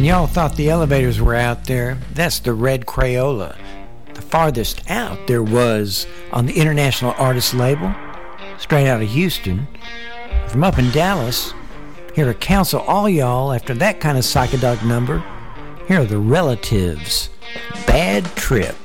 y'all thought the elevators were out there. That's the Red Crayola. The farthest out there was on the International Artist label, straight out of Houston. From up in Dallas, here to counsel all y'all after that kind of psychedelic number, here are the Relatives. Bad Trip.